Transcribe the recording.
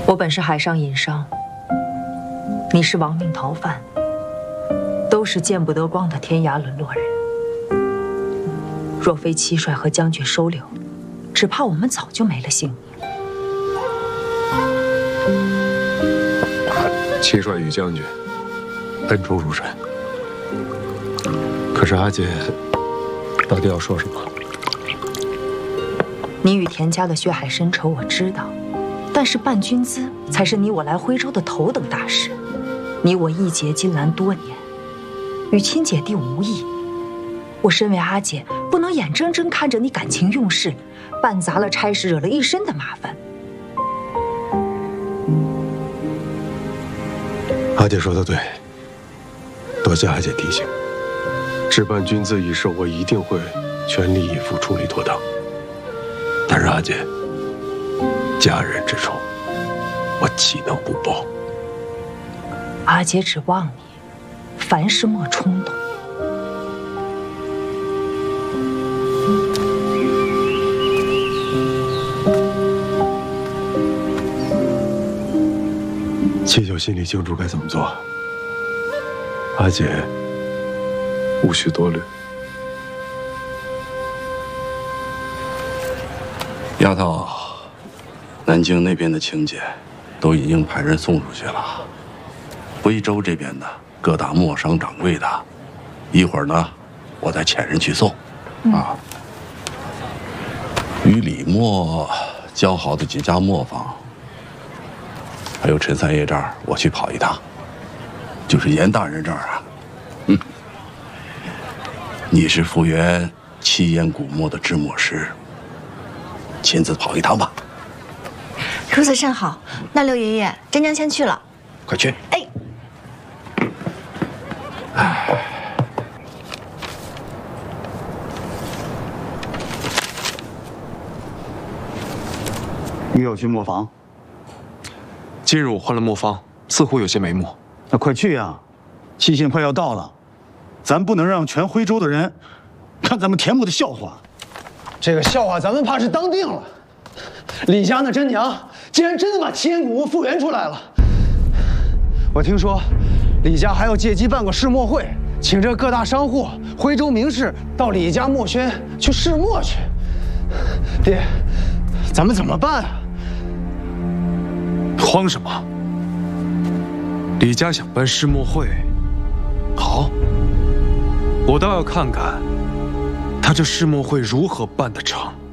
我本是海上隐商，你是亡命逃犯，都是见不得光的天涯沦落人。若非七帅和将军收留，只怕我们早就没了性命。 七帅与将军恩重如山，可是阿姐到底要说什么？ 你与田家的血海深仇我知道，但是办军资才是你我来徽州的头等大事。你我义结金兰多年，与亲姐弟无异。我身为阿姐，不能眼睁睁看着你感情用事，办砸了差事，惹了一身的麻烦。 阿姐说的对，多谢阿姐提醒。置办军资一事，我一定会全力以赴，处理妥当。但是阿姐，家人之仇，我岂能不报？ 阿姐只望你，凡事莫冲动。 七九心里清楚该怎么做，阿姐无需多虑。 丫头，南京那边的亲戚都已经派人送出去了，徽州这边的各大磨商掌柜的，一会儿呢，我再遣人去送。啊，与李默交好的几家磨坊，还有陈三爷这儿，我去跑一趟。就是严大人这儿啊，你是复原七烟古墨的制墨师，亲自跑一趟吧。 如此甚好，那六爷爷，真娘先去了。 快去！ 哎， 你有去磨坊？ 今日我换了磨坊，似乎有些眉目。 那快去呀！期限快要到了，咱不能让全徽州的人看咱们田母的笑话。 这个笑话咱们怕是当定了。李家那真娘竟然真的把七烟古物复原出来了。我听说，李家还要借机办个世墨会，请这各大商户、徽州名士到李家墨轩去试墨去。爹，咱们怎么办啊？ 慌什么？李家想办世墨会，好，我倒要看看他这世墨会如何办得成。